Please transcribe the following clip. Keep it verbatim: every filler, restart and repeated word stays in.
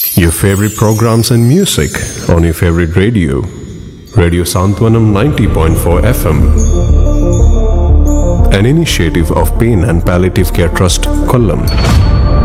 Your favorite programs and music on your favorite radio. Radio Santwanam ninety point four F M. An initiative of Pain and Palliative Care Trust, Kollam.